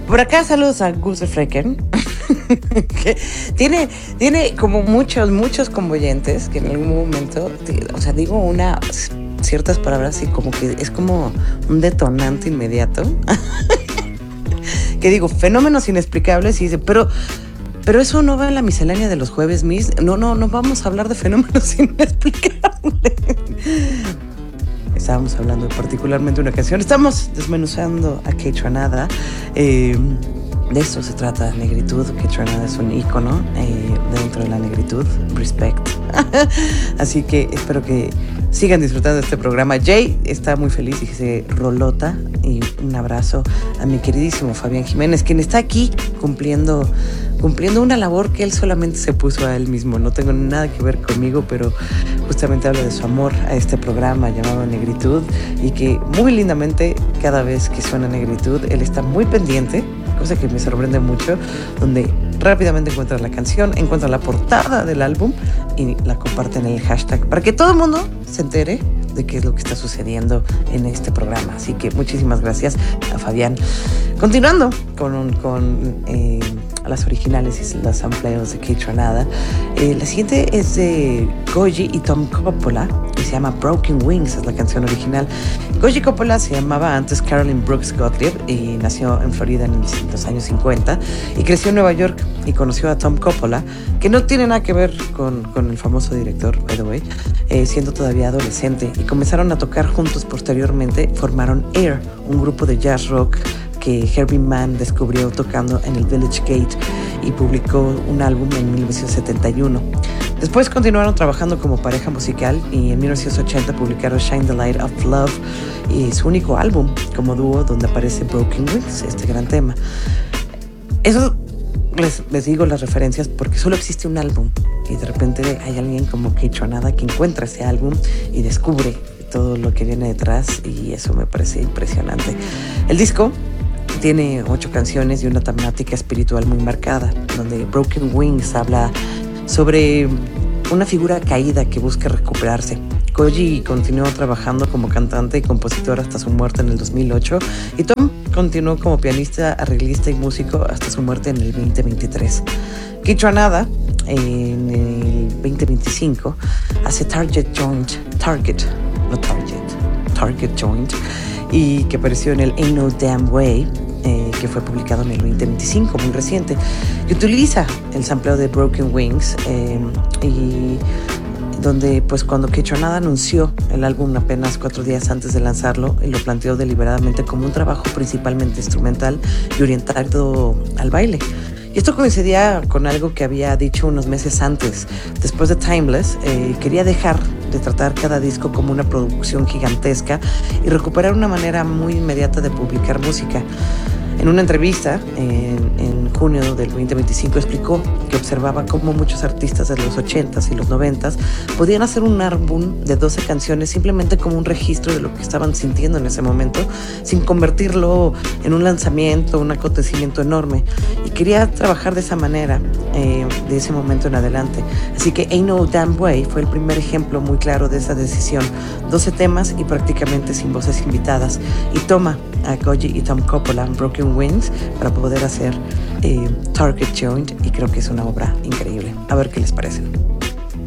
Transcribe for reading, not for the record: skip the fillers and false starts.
Por acá saludos a Gus de Frecken, que tiene como muchos convoyentes que en algún momento, o sea, digo ciertas palabras y como que es como un detonante inmediato. Que digo, fenómenos inexplicables y dice, pero eso no va en la miscelánea de los jueves, Miss. No vamos a hablar de fenómenos inexplicables. Estábamos hablando particularmente de una canción. Estamos desmenuzando a Kaytranada. De eso se trata Negritud. Kaytranada es un ícono dentro de la negritud. Respect. Así que espero que sigan disfrutando de este programa. Jay está muy feliz, dice Rolota. Y un abrazo a mi queridísimo Fabián Jiménez, quien está aquí cumpliendo una labor que él solamente se puso a él mismo. No tengo nada que ver conmigo, pero justamente habla de su amor a este programa llamado Negritud, y que muy lindamente cada vez que suena Negritud él está muy pendiente, cosa que me sorprende mucho, donde rápidamente encuentra la canción, encuentra la portada del álbum y la comparte en el hashtag para que todo el mundo se entere de qué es lo que está sucediendo en este programa. Así que muchísimas gracias a Fabián. Continuando con las originales y los sampleos de Kaytranada, la siguiente es de Koji y Tom Coppola y se llama Broken Wings, es la canción original. Koji Coppola se llamaba antes Carolyn Brooks Gottlieb y nació en Florida en los años 50 y creció en Nueva York y conoció a Tom Coppola, que no tiene nada que ver con el famoso director, by the way, siendo todavía adolescente, y comenzaron a tocar juntos. Posteriormente formaron Air, un grupo de jazz rock que Herbie Mann descubrió tocando en el Village Gate y publicó un álbum en 1971. Después continuaron trabajando como pareja musical y en 1980 publicaron Shine the Light of Love, y su único álbum como dúo donde aparece Broken Wings, este gran tema. Eso les digo las referencias porque solo existe un álbum y de repente hay alguien como Kaytranada que encuentra ese álbum y descubre todo lo que viene detrás, y eso me parece impresionante. El disco tiene 8 canciones y una temática espiritual muy marcada, donde Broken Wings habla sobre una figura caída que busca recuperarse. Koji continuó trabajando como cantante y compositor hasta su muerte en el 2008, y Tom continuó como pianista, arreglista y músico hasta su muerte en el 2023. Kaytranada en el 2025 hace Target Joint, y que apareció en el Ain't No Damn Way, que fue publicado en el 2025, muy reciente, y utiliza el sampleo de Broken Wings, y donde pues cuando Kaytranada anunció el álbum apenas 4 días antes de lanzarlo, y lo planteó deliberadamente como un trabajo principalmente instrumental y orientado al baile. Y esto coincidía con algo que había dicho unos meses antes. Después de Timeless, quería dejar de tratar cada disco como una producción gigantesca y recuperar una manera muy inmediata de publicar música. En una entrevista en junio del 2025 explicó que observaba cómo muchos artistas de los 80s y los 90s podían hacer un álbum de 12 canciones simplemente como un registro de lo que estaban sintiendo en ese momento, sin convertirlo en un lanzamiento, un acontecimiento enorme. Y quería trabajar de esa manera, de ese momento en adelante. Así que Ain't No Damn Way fue el primer ejemplo muy claro de esa decisión. 12 temas y prácticamente sin voces invitadas. Y toma a Koji y Tom Coppola Broken Wings para poder hacer Target Joint, y creo que es una obra increíble. A ver qué les parece.